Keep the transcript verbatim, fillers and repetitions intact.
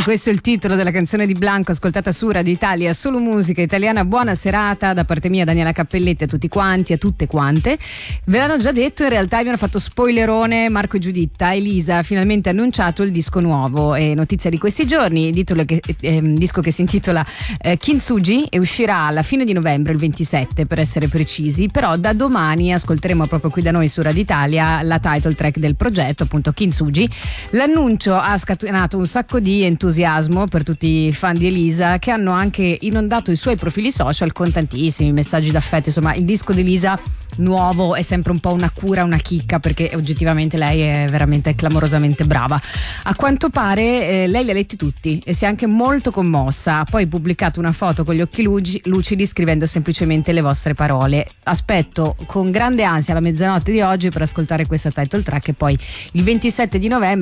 Questo è il titolo della canzone di Blanco, ascoltata su Radio Italia, solo musica italiana. Buona serata da parte mia, Daniela Cappelletti, a tutti quanti, a tutte quante. Ve l'hanno già detto, in realtà abbiano fatto spoilerone Marco e Giuditta. Elisa ha finalmente annunciato il disco nuovo, e notizia di questi giorni, titolo che, eh, disco che si intitola eh, Kintsugi, e uscirà alla fine di novembre, il ventisette per essere precisi. Però da domani ascolteremo proprio qui da noi su Radio Italia la title track del progetto, appunto Kintsugi. L'annuncio ha scatenato un sacco di entusiasmo per tutti i fan di Elisa, che hanno anche inondato i suoi profili social con tantissimi messaggi d'affetto. Insomma, il disco di Elisa nuovo è sempre un po' una cura, una chicca, perché oggettivamente lei è veramente clamorosamente brava. A quanto pare eh, lei li ha letti tutti e si è anche molto commossa. Ha poi pubblicato una foto con gli occhi lucidi scrivendo semplicemente le vostre parole. Aspetto con grande ansia la mezzanotte di oggi per ascoltare questa title track, e poi il ventisette di novembre